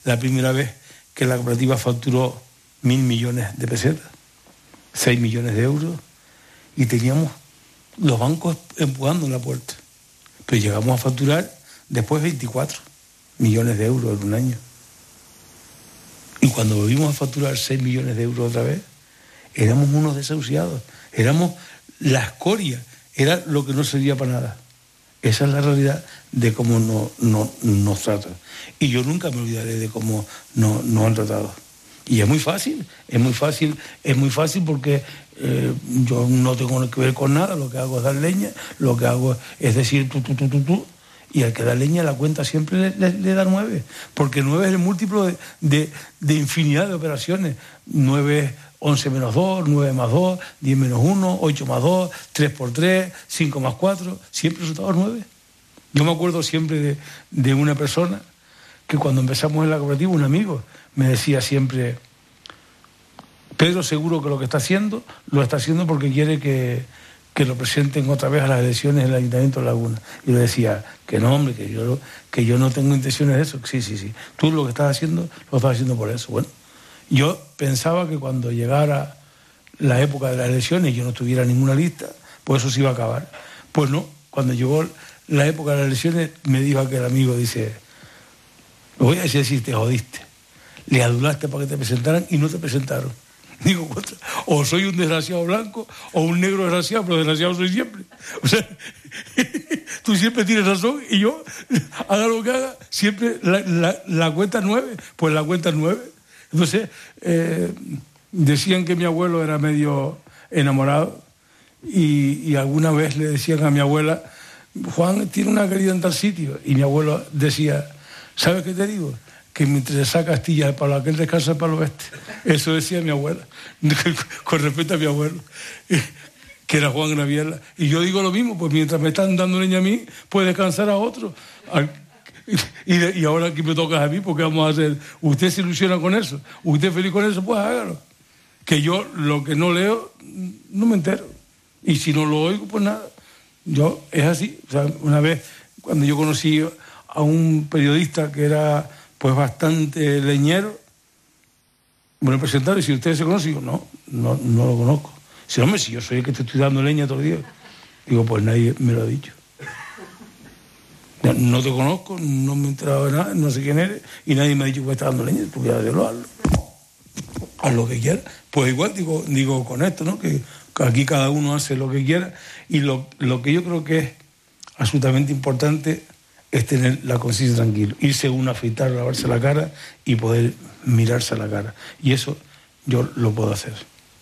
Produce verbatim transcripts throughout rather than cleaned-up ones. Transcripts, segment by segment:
la primera vez que la cooperativa facturó mil millones de pesetas, seis millones de euros, y teníamos los bancos empujando en la puerta. Pero llegamos a facturar después veinticuatro millones de euros en un año. Y cuando volvimos a facturar seis millones de euros otra vez, éramos unos desahuciados, éramos la escoria, era lo que no servía para nada. Esa es la realidad de cómo no, no, nos tratan. Y yo nunca me olvidaré de cómo nos no han tratado. Y es muy fácil, es muy fácil, es muy fácil porque eh, yo no tengo que ver con nada, lo que hago es dar leña, lo que hago es decir tú, tú, tú, tú, tú, y al que da leña la cuenta siempre le, le, le da nueve, porque nueve es el múltiplo de, de, de infinidad de operaciones. Nueve es once menos dos, nueve más dos, diez menos uno, ocho más dos, tres por tres, cinco más cuatro, siempre el resultado es nueve. Yo me acuerdo siempre de, de una persona que cuando empezamos en la cooperativa, un amigo me decía siempre: Pedro seguro que lo que está haciendo, lo está haciendo porque quiere que, que lo presenten otra vez a las elecciones del Ayuntamiento de Laguna. Y le decía que no, hombre, que yo, que yo no tengo intenciones de eso. Sí, sí, sí. Tú lo que estás haciendo, lo estás haciendo por eso. Bueno, yo pensaba que cuando llegara la época de las elecciones y yo no tuviera ninguna lista, pues eso se iba a acabar. Pues no, cuando llegó la época de las elecciones, me dijo aquel amigo, dice: lo voy a decir si te jodiste. Le adulaste para que te presentaran y no te presentaron. Digo, o soy un desgraciado blanco o un negro desgraciado, pero desgraciado soy siempre. O sea, tú siempre tienes razón y yo, haga lo que haga, siempre la, la, la cuenta es nueve, pues la cuenta es nueve. Entonces, eh, decían que mi abuelo era medio enamorado y, y alguna vez le decían a mi abuela: Juan tiene una querida en tal sitio. Y mi abuelo decía: ¿sabes qué te digo? Que mientras esa Castilla el palo aquel descansa el palo este. Eso decía mi abuela, con respecto a mi abuelo, que era Juan Graviela. Y yo digo lo mismo, pues mientras me están dando leña a mí, puede descansar a otro. Y, y ahora que me toca a mí, ¿por qué vamos a hacer? ¿Usted se ilusiona con eso? ¿Usted es feliz con eso? Pues hágalo. Que yo lo que no leo, no me entero. Y si no lo oigo, pues nada. Yo, es así. O sea, una vez, cuando yo conocí a un periodista que era pues bastante leñero, me lo presentaron y si usted se conoce, digo, no, no, no lo conozco. Si hombre, si yo soy el que te estoy dando leña todo el día. Digo, pues nadie me lo ha dicho. No, no te conozco, no me he enterado de nada, no sé quién eres, y nadie me ha dicho que me está dando leña, tú ya hazlo, hazlo. Haz lo que quieras. Pues igual digo, digo con esto, ¿no? Que aquí cada uno hace lo que quiera, y lo, lo que yo creo que es absolutamente importante es tener la conciencia tranquila, irse uno a afeitar, lavarse la cara y poder mirarse a la cara. Y eso yo lo puedo hacer.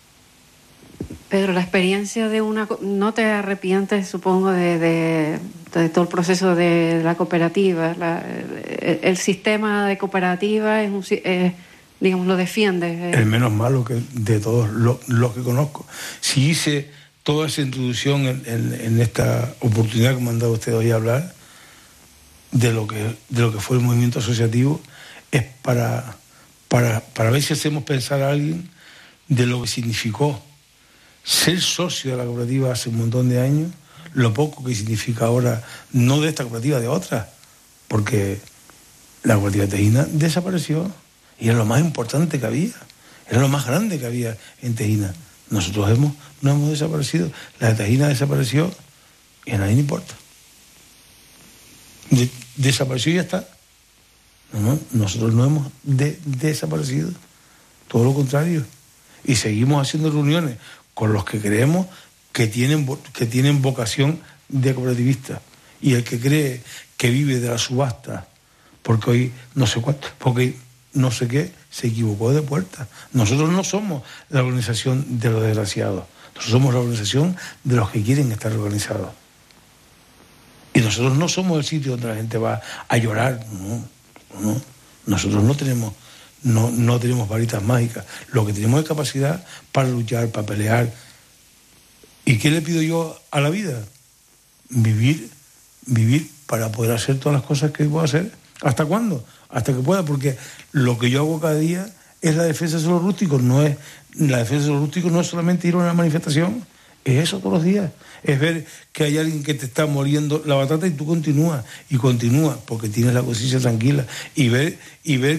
Pedro, la experiencia de una... ¿No te arrepientes, supongo, de, de, de todo el proceso de la cooperativa? La, el, el sistema de cooperativa, es un, es, digamos, lo defiendes. El menos malo que de todos los, los que conozco. Si hice toda esa introducción en, en, en esta oportunidad que me han dado ustedes hoy a hablar, de lo que, de lo que fue el movimiento asociativo, es para, para, para ver si hacemos pensar a alguien de lo que significó ser socio de la cooperativa hace un montón de años, lo poco que significa ahora, no de esta cooperativa, de otras, porque la cooperativa Tejina desapareció y era lo más importante que había, era lo más grande que había en Tejina. Nosotros hemos, no hemos desaparecido, la de Tejina desapareció y a nadie le importa. De, desapareció y ya está. No, no, nosotros no hemos de, desaparecido, todo lo contrario, y seguimos haciendo reuniones con los que creemos que tienen, que tienen vocación de cooperativista, y el que cree que vive de la subasta porque hoy no sé cuánto, porque no sé qué, se equivocó de puerta. Nosotros no somos la organización de los desgraciados, nosotros somos la organización de los que quieren estar organizados. Y nosotros no somos el sitio donde la gente va a llorar, no, no. Nosotros no tenemos, no, no tenemos varitas mágicas. Lo que tenemos es capacidad para luchar, para pelear. ¿Y qué le pido yo a la vida? Vivir, vivir para poder hacer todas las cosas que puedo hacer. ¿Hasta cuándo? Hasta que pueda, porque lo que yo hago cada día es la defensa de los rústicos. No es, la defensa de los rústicos no es solamente ir a una manifestación, es eso todos los días. Es ver que hay alguien que te está moliendo la batata y tú continúas, y continúas, porque tienes la conciencia tranquila, y ver, y ver